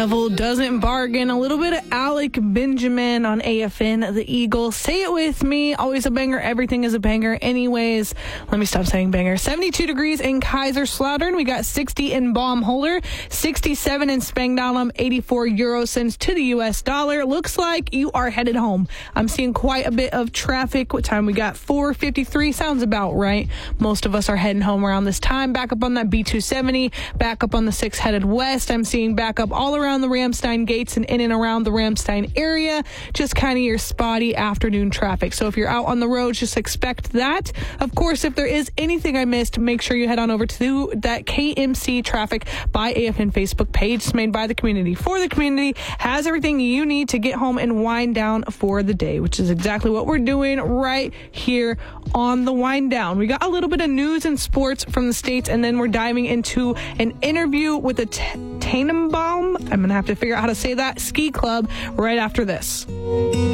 Devil doesn't bargain. A little bit of Alec Benjamin on AFN, the Eagles. Say it with me. Always a banger. Everything is a banger. Anyways, let me stop saying banger. 72 degrees in Kaiserslautern. We got 60 in Baumholder, 67 in Spangdahlem, 84 euro cents to the U.S. dollar. Looks like you are headed home. I'm seeing quite a bit of traffic. What time we got? 4:53. Sounds about right. Most of us are heading home around this time. Back up on that B270. Back up on the 6 headed west. I'm seeing back up all around the Ramstein gates and in and around the Ramstein area. Just kind of your spotty afternoon traffic. So if you're out on the road, just expect that. Of course, if there is anything I missed, make sure you head on over to that KMC Traffic by AFN Facebook page. It's made by the community for the community. Has everything you need to get home and wind down for the day, which is exactly what we're doing right here on the wind down. We got a little bit of news and sports from the States, and then we're diving into an interview with the Tannenbaum. I'm going to have to figure out how to say that. Ski Club right after this.